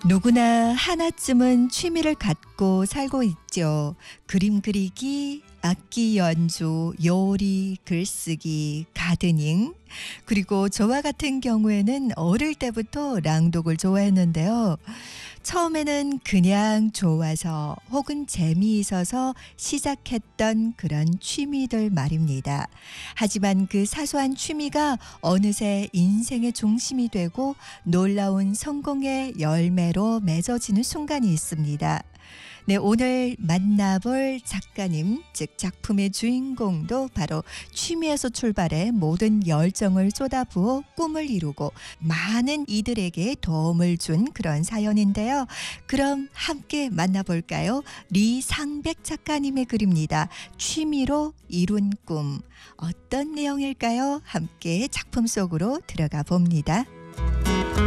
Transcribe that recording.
누구나 하나쯤은 취미를 갖고 살고 있죠. 그림 그리기, 악기 연주, 요리, 글쓰기, 가드닝. 그리고 저와 같은 경우에는 어릴 때부터 낭독을 좋아했는데요. 처음에는 그냥 좋아서 혹은 재미있어서 시작했던 그런 취미들 말입니다. 하지만 그 사소한 취미가 어느새 인생의 중심이 되고 놀라운 성공의 열매로 맺어지는 순간이 있습니다. 네, 오늘 만나볼 작가님, 즉 작품의 주인공도 바로 취미에서 출발해 모든 열정을 쏟아부어 꿈을 이루고 많은 이들에게 도움을 준 그런 사연인데요. 그럼 함께 만나볼까요? 리상백 작가님의 글입니다. 취미로 이룬 꿈. 어떤 내용일까요? 함께 작품 속으로 들어가 봅니다.